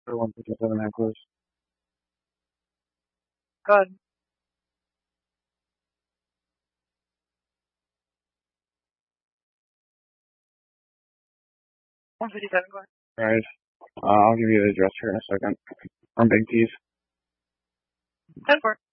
For 157 Echoes. Go ahead. 157, go ahead. Right. I'll give you the address here in a second. From Big T's. 10-4.